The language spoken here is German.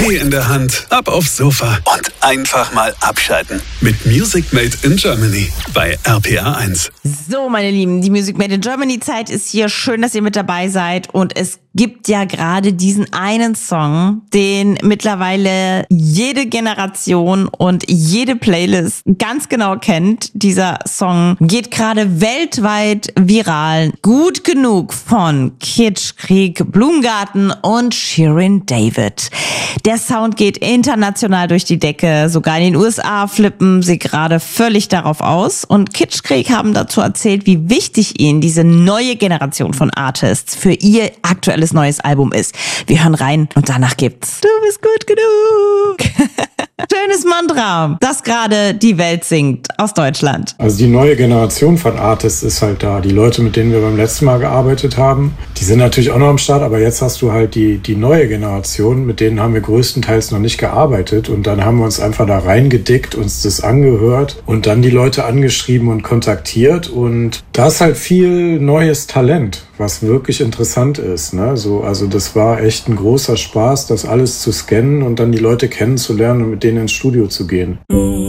Tee in der Hand, ab aufs Sofa und einfach mal abschalten. Mit Music Made in Germany bei RPA 1. So, meine Lieben, die Music Made in Germany Zeit ist hier. Schön, dass ihr mit dabei seid. Und es gibt ja gerade diesen einen Song, den mittlerweile jede Generation und jede Playlist ganz genau kennt. Dieser Song geht gerade weltweit viral. Gut genug von Kitschkrieg, Blumengarten und Shirin David. Der Sound geht international durch die Decke. Sogar in den USA flippen sie gerade völlig darauf aus. Und Kitschkrieg haben dazu erzählt, wie wichtig ihnen diese neue Generation von Artists für ihr aktuelles neues Album ist. Wir hören rein und danach gibt's Du bist gut genug. Schönes Mantra, das gerade die Welt singt aus Deutschland. Also die neue Generation von Artists ist halt da. Die Leute, mit denen wir beim letzten Mal gearbeitet haben, die sind natürlich auch noch am Start, aber jetzt hast du halt die neue Generation, mit denen haben wir größtenteils noch nicht gearbeitet und dann haben wir uns einfach da reingedickt, uns das angehört und dann die Leute angeschrieben und kontaktiert und da ist halt viel neues Talent, was wirklich interessant ist, ne? Also das war echt ein großer Spaß, das alles zu scannen und dann die Leute kennenzulernen und mit denen ins Studio zu gehen.